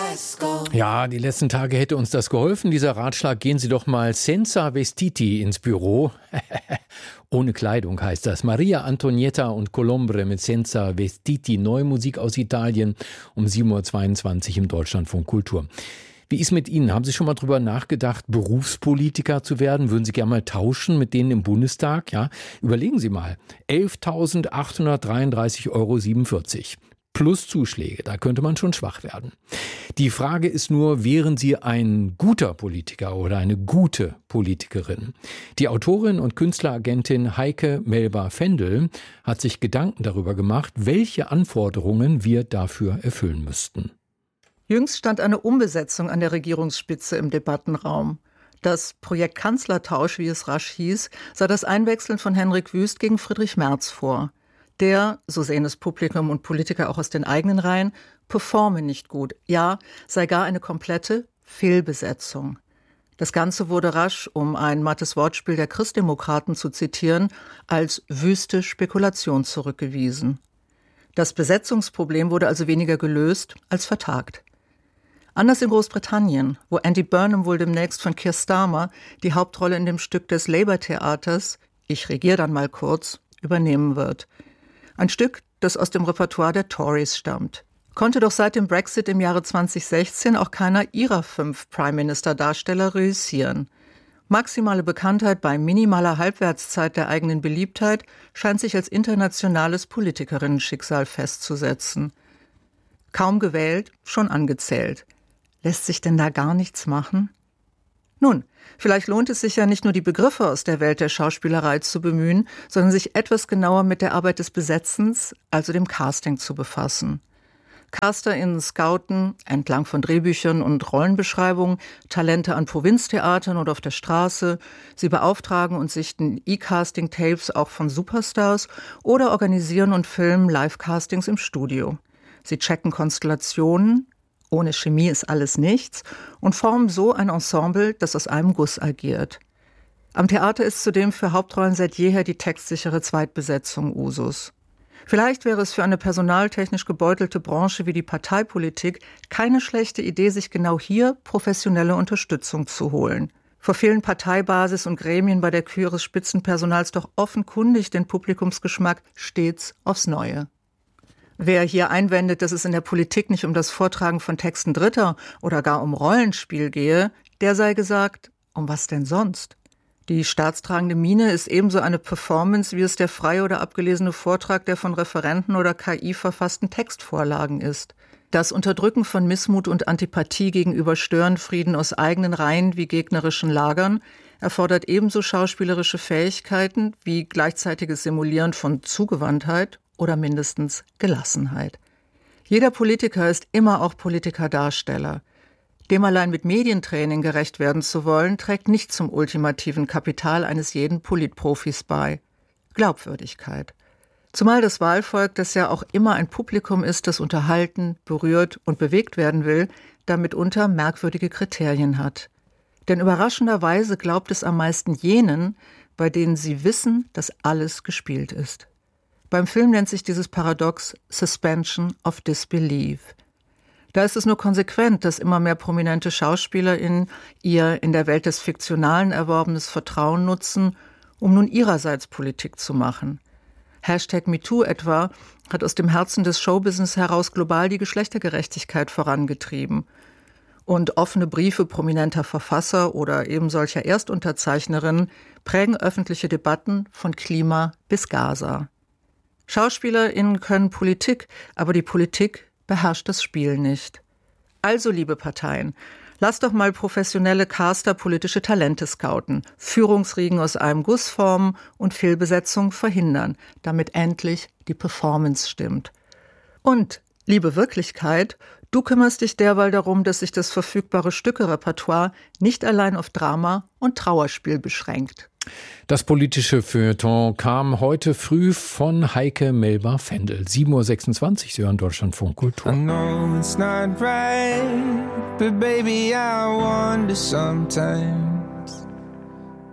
Ja, die letzten Tage hätte uns das geholfen. Dieser Ratschlag: gehen Sie doch mal senza vestiti ins Büro. Ohne Kleidung heißt das. Maria Antonietta und Colombre mit Senza Vestiti. Neue Musik aus Italien um 7.22 Uhr im Deutschlandfunk Kultur. Wie ist mit Ihnen? Haben Sie schon mal drüber nachgedacht, Berufspolitiker zu werden? Würden Sie gerne mal tauschen mit denen im Bundestag? Ja, überlegen Sie mal. 11.833,47 € plus Zuschläge. Da könnte man schon schwach werden. Die Frage ist nur, wären Sie ein guter Politiker oder eine gute Politikerin? Die Autorin und Künstleragentin Heike Melba-Fendel hat sich Gedanken darüber gemacht, welche Anforderungen wir dafür erfüllen müssten. Jüngst stand eine Umbesetzung an der Regierungsspitze im Debattenraum. Das Projekt Kanzlertausch, wie es rasch hieß, sah das Einwechseln von Henrik Wüst gegen Friedrich Merz vor. Der, so sehen es Publikum und Politiker auch aus den eigenen Reihen, performe nicht gut. Ja, sei gar eine komplette Fehlbesetzung. Das Ganze wurde rasch, um ein mattes Wortspiel der Christdemokraten zu zitieren, als wüste Spekulation zurückgewiesen. Das Besetzungsproblem wurde also weniger gelöst als vertagt. Anders in Großbritannien, wo Andy Burnham wohl demnächst von Keir Starmer die Hauptrolle in dem Stück des Labour-Theaters »Ich regiere dann mal kurz« übernehmen wird. Ein Stück, das aus dem Repertoire der Tories stammt. Konnte doch seit dem Brexit im Jahre 2016 auch keiner ihrer 5 Prime-Minister-Darsteller reüssieren. Maximale Bekanntheit bei minimaler Halbwertszeit der eigenen Beliebtheit scheint sich als internationales Politikerinnen-Schicksal festzusetzen. Kaum gewählt, schon angezählt. Lässt sich denn da gar nichts machen? Nun, vielleicht lohnt es sich ja nicht nur die Begriffe aus der Welt der Schauspielerei zu bemühen, sondern sich etwas genauer mit der Arbeit des Besetzens, also dem Casting, zu befassen. CasterInnen scouten, entlang von Drehbüchern und Rollenbeschreibungen, Talente an Provinztheatern oder auf der Straße. Sie beauftragen und sichten E-Casting-Tapes auch von Superstars oder organisieren und filmen Live-Castings im Studio. Sie checken Konstellationen, ohne Chemie ist alles nichts, und formen so ein Ensemble, das aus einem Guss agiert. Am Theater ist zudem für Hauptrollen seit jeher die textsichere Zweitbesetzung Usus. Vielleicht wäre es für eine personaltechnisch gebeutelte Branche wie die Parteipolitik keine schlechte Idee, sich genau hier professionelle Unterstützung zu holen. Verfehlen Parteibasis und Gremien bei der Kür ihres Spitzenpersonals doch offenkundig den Publikumsgeschmack stets aufs Neue. Wer hier einwendet, dass es in der Politik nicht um das Vortragen von Texten Dritter oder gar um Rollenspiel gehe, der sei gesagt, um was denn sonst? Die staatstragende Miene ist ebenso eine Performance, wie es der freie oder abgelesene Vortrag der von Referenten oder KI verfassten Textvorlagen ist. Das Unterdrücken von Missmut und Antipathie gegenüber Störenfrieden aus eigenen Reihen wie gegnerischen Lagern erfordert ebenso schauspielerische Fähigkeiten wie gleichzeitiges Simulieren von Zugewandtheit oder mindestens Gelassenheit. Jeder Politiker ist immer auch Politikerdarsteller. Dem allein mit Medientraining gerecht werden zu wollen, trägt nicht zum ultimativen Kapital eines jeden Politprofis bei. Glaubwürdigkeit. Zumal das Wahlvolk, das ja auch immer ein Publikum ist, das unterhalten, berührt und bewegt werden will, damit mitunter merkwürdige Kriterien hat. Denn überraschenderweise glaubt es am meisten jenen, bei denen sie wissen, dass alles gespielt ist. Beim Film nennt sich dieses Paradox Suspension of Disbelief. Da ist es nur konsequent, dass immer mehr prominente SchauspielerInnen ihr in der Welt des Fiktionalen erworbenes Vertrauen nutzen, um nun ihrerseits Politik zu machen. #MeToo etwa hat aus dem Herzen des Showbusiness heraus global die Geschlechtergerechtigkeit vorangetrieben. Und offene Briefe prominenter Verfasser oder eben solcher Erstunterzeichnerinnen prägen öffentliche Debatten von Klima bis Gaza. SchauspielerInnen können Politik, aber die Politik beherrscht das Spiel nicht. Also, liebe Parteien, lasst doch mal professionelle Caster politische Talente scouten, Führungsriegen aus einem Guss formen und Fehlbesetzung verhindern, damit endlich die Performance stimmt. Und, liebe Wirklichkeit, du kümmerst dich derweil darum, dass sich das verfügbare Stückerepertoire nicht allein auf Drama und Trauerspiel beschränkt. Das politische Feuilleton kam heute früh von Heike Melba-Fendel. 7.26 Uhr, Sie hören Deutschlandfunk Kultur. I know it's not right, but baby I wonder sometimes.